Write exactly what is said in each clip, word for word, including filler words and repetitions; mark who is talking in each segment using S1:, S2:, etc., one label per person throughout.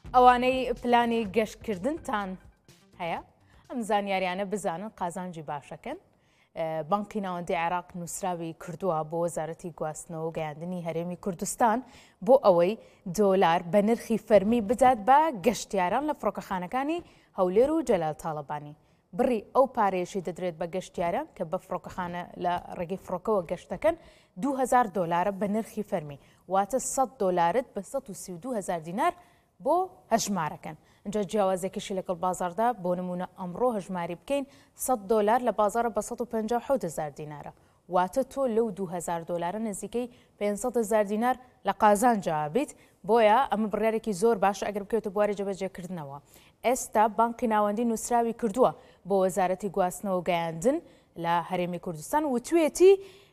S1: ئەوانەی پلانی گەشتکردنتان هەیە ئەم زانیاریانە بزانن قازانجی باشەکەن. بانکی ناوەندی عێراق نووسراوی کردووە بۆ وەزارەتی گواستنەوە و گەیاندنی هەرێمی کوردستان بۆ ئەوەی دۆلار بە نرخی فەرمی بدات بە گەشتیاران لە فڕۆکەخانەکانی هەولێر و جەلال تاڵەبانی. بڕی ئەو پارێشی دەدرێت بە گەشتیاران کە بە فڕۆکەخانە لە ڕێگەی فڕۆکەوە گەشتەکەن دوو هەزار دۆلارە بە نرخی فەرمی، واتە سەد دۆلارت بە سەد و سی و دوو هەزار دینار بۆ هەژمارەکەن. اینجا جیاوازێکیشی لەگەڵ بازاردا بۆ نمونە ئەمڕۆ هەژماری بکەین سەد دۆلار لە بازارە بە سەد و پەنجا و حەوت هەزار دینارە، واتە تۆ لەو دوو هەزار دۆلارە نزیکەی پێنجسەد هەزار دینار لە قازانجا بیت. بۆیە ئەمە بڕیارێکی زۆر باشە ئەگەر بکەوتە بواری جێبەجێکردنەوە. ئێستا بانکی ناوەندی نووسراوی کردووە بۆ وەزارەتی گواستنەوە و گەیاندن لە هەرێمی کوردستان وتوێتی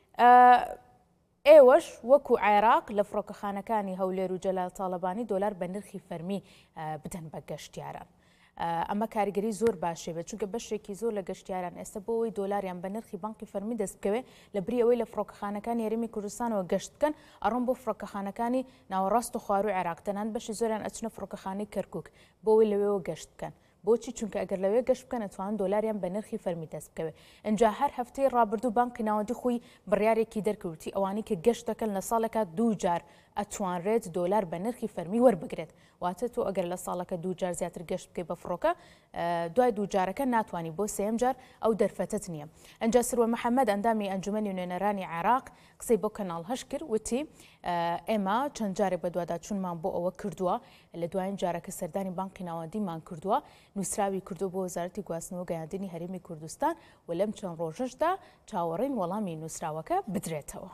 S1: ئێوەش وەکو عێراق لە فڕۆکەخانەکانی هەولێر و جەلال تاڵەبانی دۆلار بە نرخی فەرمی بدەن بە گەشتیاران. ئەمە کاریگەری زۆر باشێ بێت چونکە بەشێکی زۆر لە گەشتیاران ئێستا بۆ ئەوەی دۆلاریان بە نرخی بانکی فەرمی دەست بکەوێ لە بری ئەوەی لە فڕۆکەخانەکانی هەرێمی کوردستانەوە گەشت بکەن ئەڕۆن بۆ فڕۆکەخانەکانی ناوەڕاست و خواروی عێراق تەنان بەشی زۆریان ئەچنە فڕۆکەخانەی کەرکووک بۆ ئەوەی لەوێەوە گەشت بکەن. بۆچی؟ چونکە ئەگەر لەوێ گەشت بکەن ئەتوانن دۆلاریان بە نرخی فەرمی دەست بکەوێ. اینجا هەر هەفتەی ڕابردوو بانکی ناوەندی خۆی بڕیارێکی دەرکەوتی ئەوانی کە گەشت دەکەن لە ساڵێکە دوو جار ئەتوانرێت دۆلار بە نرخی فەرمی وەربگرێت، واتە تۆ ئەگەر لە ساڵەکە دوو جار زیاتر گەشت بکەی بە فڕۆکە دوای دوو جارەکە ناتوانانی بۆ سێم جار ئەو دەرفەتت نییە. ئەنجا سروە محەممەد ئەندامی ئەنجومەنی نوێنەرانی عێراق قسەی بۆ کەناڵ هەش کرد، وتی ئێمە چەند جارێک بە دووادا چونمان بۆ ئەوە کردووە لە دوایین جارەکە سەردانی بانکی ناوەندیمان کردووە نووسراوی کردو بۆ وەزارەتی گواستنەوە گەیاندنی هەرێمی کوردستان و لەم چەند ڕۆژەشدا چاوەڕێین وەڵامی نووسراوەکە بدرێتەوە.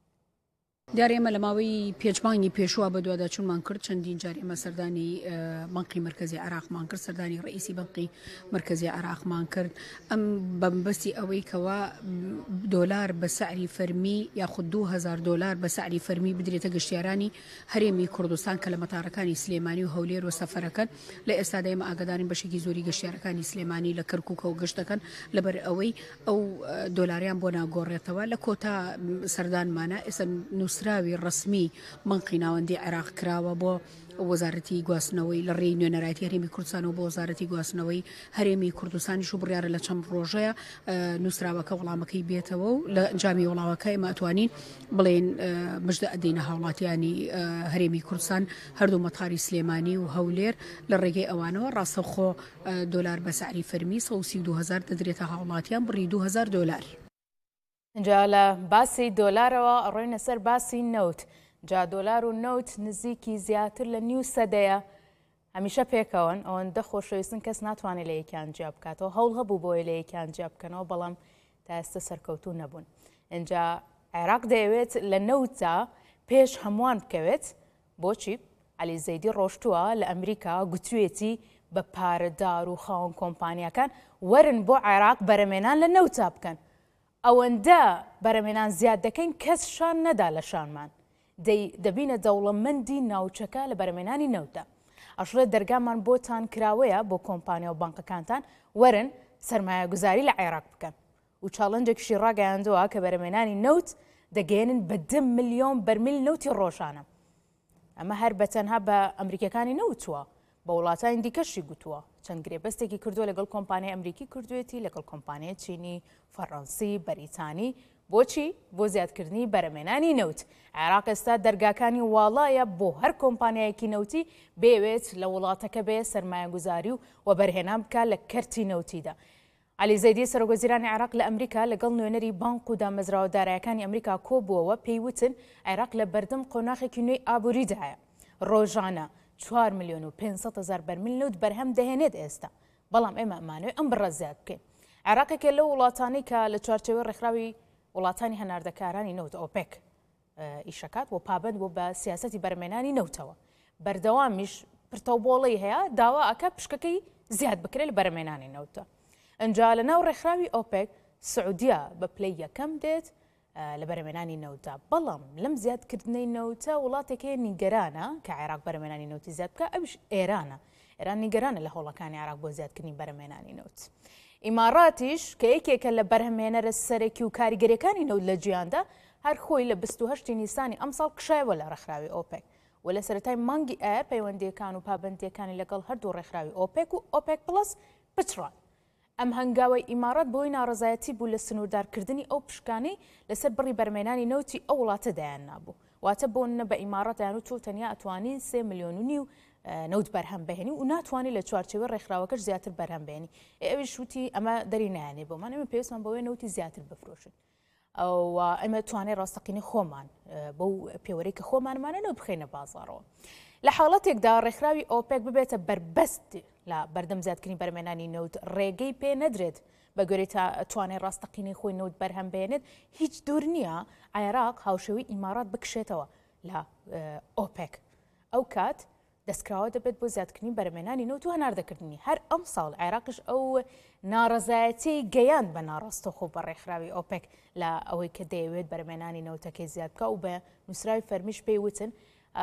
S2: دیارە ئێمە لە ماوەی پێچبانگی پێشوە بە دووادا چونمان کرد چەندین جار ئێمە سەردانی بانقی مرکزی عێراقمان کرد، سەردانی ڕئیسی بانقی مرکزی عێراقمان کرد، ئەم بەمبەستی ئەوەی کەوا دۆلار بە سعری فەرمی یاخود دوو هەزار دۆلار بە سعری فەرمی بدرێتە گەشتیارانی هەرێمی کوردستان کە لە مەتارەکانی سلێمانی و هەولێر و سەفەرەکەن. لە ئێستادا ئێمە ئاگادارین بەشێکی زۆری گەشتیارەکانی سلێمانی لە کەرکووکە و گەشتەکەن لەبەر ئەوەی ئەو دۆلاریان بۆ ناگۆڕێتەوە. لە کۆتا سەردانمانە ئێستا نووسراوی ڕسمی بانقی ناوەندی عێراق کراوە بۆ وەزارەتی گواستنەوەی لە ڕێی نوێنەرایەتی هەرێمی کوردستانەوە بۆ وەزارەتی گواستنەوەی هەرێمی کوردستانیش و بڕیارە لە چەند ڕۆژەیە نووسراوەکە وەڵامەکەی بێتەوە و لە ئەنجامی وەڵامەکە ئێمە ئەتوانین بڵێن مژدە ئەدەینە هاوڵاتیانی هەرێمی کوردستان هەردوو مەتاری سلێمانی و هەولێر لە ڕێگەی ئەوانەوە ڕاستەوخۆ دۆلار بە سعری فەرمی سەد و سی و دوو هەزار دەدرێتە هاوڵاتیان بڕی دوو هەزار دۆلار.
S1: اینجا لە باسی دۆلارەوە ئەڕۆینە سەر باسی نەوت. جا دۆلار و نەوت نزیکی زیاتر لە نیو سەدەیە هەمیشە پێکەوەن ئەوەندە خۆشەویستن کەس ناتوانێت لە یەکیان جیا بکاتەوە، هەوڵ هەبوو بۆی لە یەکیان جیا بکەنەوە بەڵام تا ئێستا سەرکەوتوو نەبوون. اینجا عێراق دەیەوێت لە نەوتە پێش هەمووان بکەوێت. بۆچی؟ عەلی زەیدی ڕۆشتووە لە ئەمریکا گوتوێتی بە پارەدار و خاوەن کۆمپانیەکان وەرن بۆ عێراق بەرەمێنان لە نەوتە بکەن. ئەوەندە بەرەمێنان زیاد دەکەین کەس شان نەدا لە شانمان، دەبینە دەوڵەمەندی ناوچەکە لە بەرەمێنانی نەوتە. ئەشڵێت دەرگامان بۆتان کراوەیە بۆ کۆمپانیا و بانکەکانتان وەرن سەرمایە گوزاری لە عێراق بکەن و چاڵنجێکشی ڕاگەیاندووە کە بەرەمێنانی نەوت دەگەێنن بە دە ملیۆن بەرمیل نەوتی ڕۆژانە. ئەمە هەر بەتەنها بە ئەمریکەکانی نەوتووە، بە وڵاتانی دیکەشی گوتووە. چەند گرێبەستێکی کردووە لەگەڵ کۆمپانیای ئەمریکی کردوێتی لەگەڵ کۆمپانیای چینی، فەڕەنسی، بەریتانی. بۆچی؟ بۆ زیادکردنی بەرەمێنانی نەوت. عێراق ئێستا دەرگاکانی واڵایە بۆ هەر کۆمپانیایەکی نەوتی بێوێت لە وڵاتەکە بێ سەرمایەگوزاری و وەبەرهێنان بکات لە کەرتی نەوتیدا. عەلی زەیدی سەرۆکوەزیرانی عێراق لە ئەمریکا لەگەڵ نوێنەری بانک و دامەزراوە دارایەکانی ئەمریکا کۆبووەوە پێیوتن عێراق لە بەردەم قۆناغێکی نوێی ئابووریدایە. ڕۆژانە چوار ملیۆن و پێنجسەد هەزار بەرمیل نەوت بەرهەم دەهێنێت ئێستا، بەڵام ئێمە ئەمانەوێت ئەم بڕە زیاد بکەین. عێراقێکە لەو وڵاتانی کە لە چوارچێوەی ڕێکخراوی وڵاتانی هەناردەکارانی نەوت ئۆپێک ئیشەکات و پابند بۆ بە سیاسەتی بەرەمێنانی نەوتەوە. بەردەوامیش پرتەوبۆڵی هەیە داوا ئەکە پشکەکەی زیاد بکرێت لە بەرەمێنانی نەوتە. ئەنجا لە ناو ڕێکخراوی ئۆپێک سعودیا بە پلەی یەکەم دێت لە بەرەمێنانی نەوتە، بەڵام لەم زیادکردنەی نەوتە وڵاتێکی نیگەرانە کە عێراق بەرەمێنانی نەوتی زیاد بکە، ئەوش ئێرانە. ئێران نیگەرانە لە هەوڵەکانی عێراق بۆ زیادکردنی بەرەمێنانی نەوت. ئیماراتیش کە یەکێکە لە بەرهەمهێنەرە سەرەکی و کاریگەریەکانی نەوت لە جیهاندا هەر خۆی لە بیست و هەشتی نیسانی ئەم ساڵ کشایەوە لە ڕێکخراوی ئۆپێک و لە سەرەتای مانگی ئایر پەیوەندیەکان و پابەندیەکانی لەگەڵ هەردوو ڕێکخراوی ئۆپێک و ئۆپێک پڵس پچڕان. ئەم هەنگاوی ئیمارەت بۆی ناڕزایەتی بوو لە سنووردارکردنی ئەو پشکانەی لەسەر بڕی بەرمێنانی نەوتی ئەو وڵاتە دایان نابوو. واتە بۆ بە ئیمارەت یان و تۆ تەنیا ئەتوانی سێ ملیۆن و نیو نەوت بەرهەم بهێنی و ناتوانانی لە چوارچێوە ڕێکخراوەکەش زیاتر بەرهەم بهێنی. ئێوەش وتی ئەمە دەری نایانێ بۆمان ئێمە پێویستمان بەوەی نەوتی زیاتر بفرۆشن. ئەو ئەمە توانێت ڕاستەقینی خۆمان بەو پێوەرەی کە خۆمانمانە نەوت بخینە بازاڕەوە. لە حاڵەتێکدا ڕێکخراوی ئۆپێک ببێتە بربەست لە بەردەم زیادکردنی بەرمێنانی نەوت ڕێگەی پێ نەدرێت بە گوێرەی تا توانێت ڕاستەقینی خۆی نەوت بەرهەم بێنێت هیچ دوور نییە عێراق هاوشێوەی ئیمارات بکشێتەوە لە ئۆپێک. ئەو کات دەستکراوە دەبێت بۆ زیادکردنی بەرمێنانی نەوت و هەناردەکردنی هەر ئەم ساڵ عێراقش ئەو ناڕزایەتی گەیان بە ناڕاستەخۆ بە ڕێکخراوی ئۆپێک لە ئەوەی کە دەیەوێت بەرمێنانی نەوتەکەی زیاد بکە و بە نووسراوی فەرمیش پێی وتن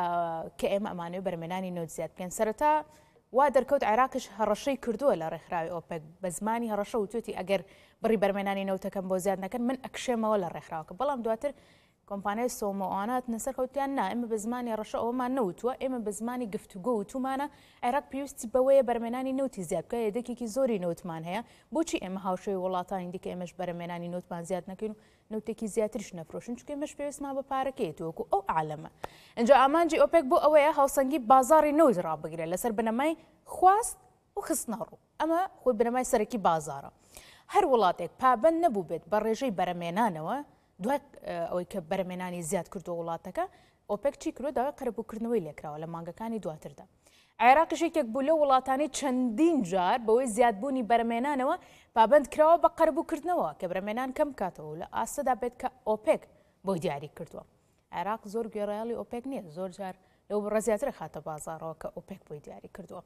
S1: کە ئێمە ئەمانەوێت بەرمێنانی نەوت زیاد بکەن. سەرەتا وا دەرکەوت عێراقش هەڕەشەی کردووە لە ڕێکخراوی ئۆپێک بە زمانی هەڕەشە و توێتی ئەگەر بڕی بەرمێنانی نەوتەکەم بۆ زیاد نەکەن من ئەکشێمەوە لە ڕێکخراوەکە. بەڵام دواتر کۆمپانیای سۆمەوانات نەسەر کەوتیان نا ئێمە بە زمانی ڕەشە ئەومان نەوتووە ئێمە بە زمانی گفتوگۆ وتومانە عێراق پێویستی بەوەیە بەرمێنانی نەوتی زیاد بکە یەکێکی زۆری نەوتمان هەیە بۆچی ئێمە هاوشێوەی وڵاتانی دیکە ئێمەش بەرمێنانی نەوتمان زیاد نەکەین و نەوتێکی زیاتریش نەفرۆشن چونکە ئێمەش پێویستمان بە پارەکەیەوەکو ئەو عالەمە. ئەنجا ئامانجی ئۆپێک بۆ ئەوەیە هاوسەنگی بازاڕی نەوت ڕابگرێت لەسەر بنەمای خواست و خستنەڕوو. ئەمە خۆی بنەمای سەرەکی بازارە. هەر وڵاتێک پابەند نەبوو بێت بە ڕێژەی بەرەمێنانەوە دوای ئەوەی کە بەرەمێنانی زیاد کردو وڵاتەکە ئۆپێک چی کردو داوای قەرەبووکردنەوەی لێکراوە لە مانگەکانی دواتردا. عێراقش یەکێک بوو لە وڵاتانی چەندین جار بەوەی زیادبوونی بەرەمێنانەوە پابەند کراوە بە قەرەبووکردنەوە کە بەرەمێنان کەم کاتەوە لە ئاستەدا بێت کە ئۆپێک بۆی دیاری کردووە. عێراق زۆر گوێڕایاڵی ئۆپێک نییە زۆر جار لەو ڕزیاتر خاتە بازاڕەوە کە ئۆپێک بۆی دیاری کردووە.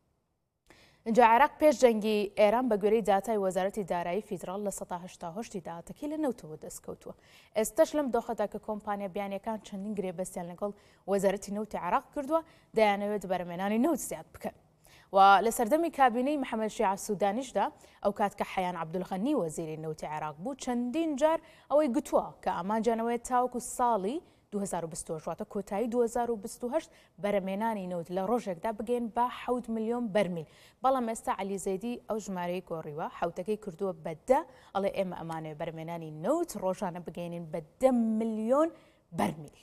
S1: اینجا عێراق پێش جەنگی ئێران بە گوێرەی داتای وەزارەتی دارایی فیدراڵ لە سەد و هەشتا و هەشت داهاتەکەی لە نەوتەوە دەستکەوتووە. ئێستاش لەم دۆخەدا کە کۆمپانیا بیانیەکان چەندین گرێبەستیان لەگەڵ وەزارەتی نەوتی عێراق کردووە دەیانەوێت بەرەمێنانی نەوت زیاد بکەن. و لە سەردەمی کابینەی محەممەد شیع سوودانیشدا ئەو کات کە حەیان عەبدولغەنی وەزیری نەوتی عێراق بوو چەندین جار ئەوەی گوتووە کە ئامانجانەوەی تاوەکو ساڵی دو هەزار و بیست و هەشت واتە کۆتایی دو هەزار و بیست و هەشت بەرەمێنانی نەوت لە ڕۆژێکدا بگەین بە حەوت ملیۆن بەرمیل. بەڵام ئێستا عەلی زەیدی ئەو ژمارەی گۆڕیوە حەوتەکەی کردووە بە دە ئەڵێ ئێمە ئەمانەوێت بەرمێنانی نەوت ڕۆژانە بگەینین بە دە ملیۆن بەرمیل.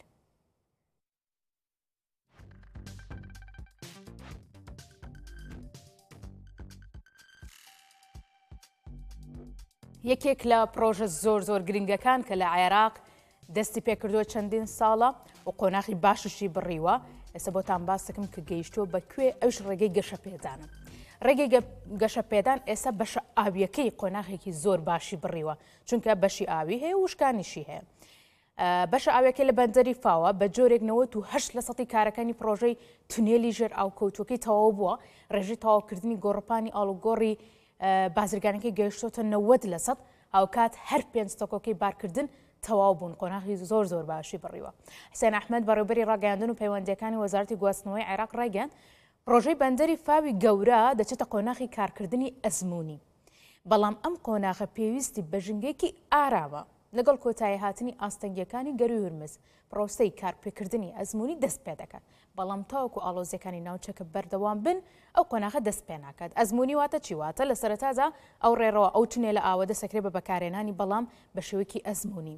S1: یەکێک لە پرۆژە زۆر زۆر گرنگەکان کە لە عێراق دەستی پێکردووە چەندین ساڵە و قۆناغی باششی بڕیوە ئێستا بۆتان باس دەکەم کە گەیشتووە بەکوێ ئەوش ڕێگەی گەشە پێدانە. ڕێگەی گەشە پێدان ئێستا بەشە ئاویەکەی قۆناغێکی زۆر باشی بڕیوە چونکە بەشی ئاوی هەیە و وشکانیشی هەیە. بەشە ئاویەکەی لە بەندەری فاوە بە جۆرێک نەوەت و هەشت لە سەدی کارەکانی پرۆژەی تونێلی ژێر ئاوکەوتوەکەی تەواو بووە. ڕێژەی تەواوکردنی گۆڕپانی ئاڵوگۆڕی بازرگانەکەی گەیشتۆتە نەوەت لە سەد هاوکات هەر پێنج تۆکۆکەی بارکردن تەواو بوون قۆناغی زۆر زۆر باشی بڕیوە. حسێن ئەحمەد بەڕێوەبەری ڕاگەیاندن و پەیوەندیەکانی وەزارەتی گواستنەوەی عێراق ڕایگەیاند پرۆژەی بەندەری فاوی گەورە دەچێتە قۆناغی کارکردنی ئەزموونی. بەڵام ئەم قۆناغە پێویستی بە ژنگێکی ئارامە لەگەڵ کۆتایی هاتنی ئاستەنگیەکانی گەروی هورمز پرۆسەی کارپێکردنی ئەزموونی دەست پێ دەکات. بەڵام تاوەکو ئاڵۆزیەکانی ناوچەکە بەردەوام بن ئەو قۆناغە دەست پێ ناکات. ئەزموونی واتە چی واتە لە سەرەتادا ئەو ڕێڕەوە ئەو تونێلە ئاوە دەسەکرێت بە بەکارهێنانی بەڵام بە شێوەیەکی ئەزموونی.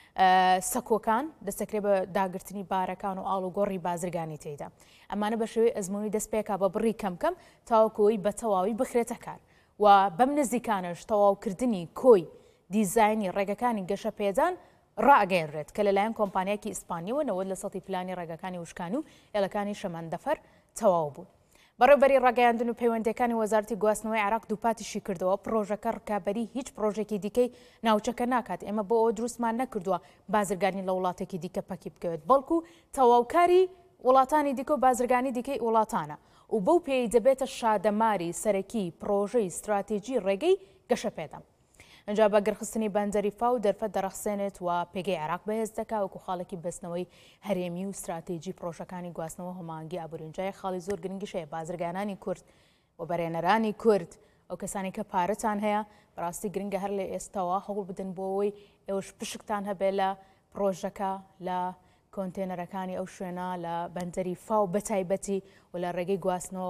S1: سەکۆکان دەسەکرێت بە داگرتنی بارەکان و ئاڵوگۆڕی بازرگانی تێیدا. ئەمانە بە شێوەی ئەزموونی دەست پێکا بە بڕی کەم کەم تاوەکۆی بە تەواوی بخرێتە کار. و بەم نزیکانش تەواوکردنی کۆی دیزاینی ڕێگەکانی گەشە پێدان ڕاگەیەنرێت کە لەلایەن کۆمپانیایەکی ئیسپانیەوە نەوەت لە سەدی پلانی ڕێگەکانی وشکان و ئێڵەکانی شەمەندەفەر تەواو بوون. بەڕێوەبەری ڕاگەیاندن و پەیوەندیەکانی وەزارەتی گواستنەوەی عێراق دووپاتیشی کردەوە پرۆژەکە ڕکابەری هیچ پرۆژێکی دیکەی ناوچەکە ناکات. ئێمە بۆ ئەوە دروستمان نەکردووە بازرگانی لە وڵاتێکی دیکە پەکی بکەوێت بەڵکو تەواوکاری وڵاتانی دیکە و بازرگانی دیکەی وڵاتانە و بەو پێی دەبێتە شادەماری سەرەکی پرۆژەی استراتێجی ڕێگەی گەشە پێدان. ئەنجا بە گەرخستنی بەندەری فاو دەرفەت دەرەخسێنێت و پێگەی عێراق بەهێز دەکا وەکو خاڵێکی بەستنەوەی هەرێمی و استراتێجی پرۆژەکانی گواستنەوە هەماهەنگی ئابوورنجای خاڵی زۆر گرنگیش هەیە بازرگانانی کورد و بەرهێنەرانی کورد ئەو کەسانی کە پارەتان هەیە بەڕاستی گرنگە هەر لە ئێستاوە هەوڵ بدەن بۆ ئەوەی ئێوەش پشکتان هەبێ لە پرۆژەکە لە کۆنتێنەرەکانی ئەو شوێنە لە بەندەری فاو بەتایبەتی و لە ڕێگەی گواستنەوە